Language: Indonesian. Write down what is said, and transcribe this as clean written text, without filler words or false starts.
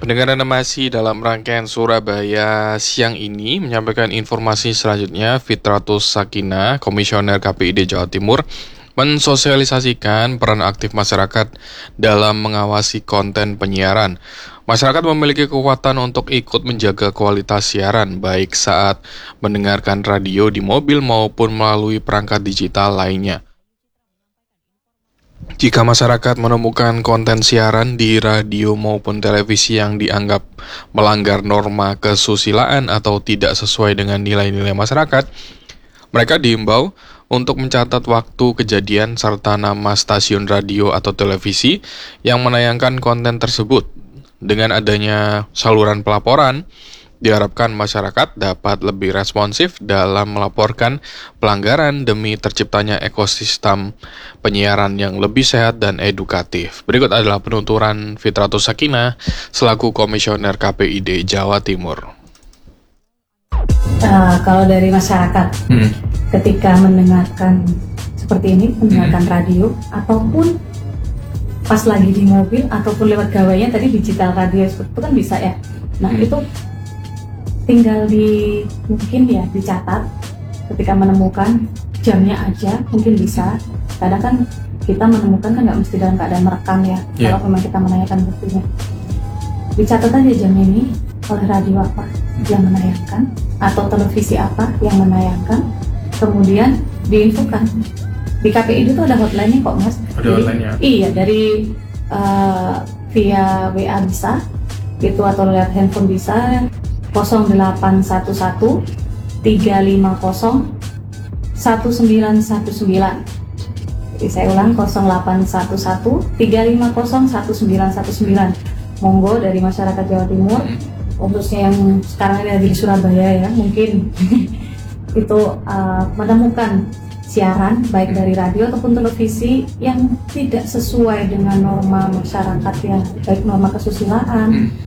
Pendengar Anda masih dalam rangkaian Surabaya siang ini menyampaikan informasi selanjutnya. Fitratus Sakinah, Komisioner KPID Jawa Timur, mensosialisasikan peran aktif masyarakat dalam mengawasi konten penyiaran. Masyarakat memiliki kekuatan untuk ikut menjaga kualitas siaran, baik saat mendengarkan radio di mobil maupun melalui perangkat digital lainnya. Jika masyarakat menemukan konten siaran di radio maupun televisi yang dianggap melanggar norma kesusilaan atau tidak sesuai dengan nilai-nilai masyarakat, mereka diimbau untuk mencatat waktu kejadian serta nama stasiun radio atau televisi yang menayangkan konten tersebut. Dengan adanya saluran pelaporan, diharapkan masyarakat dapat lebih responsif dalam melaporkan pelanggaran demi terciptanya ekosistem penyiaran yang lebih sehat dan edukatif. Berikut adalah penuturan Fitratus Sakinah selaku Komisioner KPID Jawa Timur. Kalau dari masyarakat, ketika mendengarkan seperti ini, mendengarkan radio ataupun pas lagi di mobil ataupun lewat gawainya tadi digital radio seperti itu kan bisa ya. Nah itu tinggal mungkin ya dicatat ketika menemukan jamnya aja mungkin bisa. Kadang kan kita menemukan kan nggak mesti dalam keadaan merekam ya. Kalau memang kita menanyakan buktinya, dicatat aja jam ini oleh radio apa yang menayangkan atau televisi apa yang menayangkan, kemudian diinfokan. Di KPID itu ada hotline-nya kok Mas. Ada hotline-nya? Iya, dari via WA bisa gitu atau lewat handphone bisa. 0811 350 1919. Jadi saya ulang 0811 350 1919. Monggo dari masyarakat Jawa Timur, khususnya yang sekarang ini ada di Surabaya ya, mungkin itu menemukan siaran baik dari radio ataupun televisi yang tidak sesuai dengan norma masyarakat ya, baik norma kesusilaan